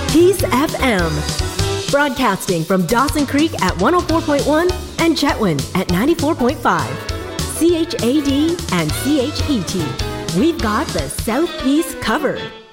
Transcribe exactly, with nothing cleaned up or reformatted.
Peace F M. Broadcasting from Dawson Creek at one oh four point one and Chetwynd at ninety-four point five. C H A D and C H E T. We've got the South Peace covered.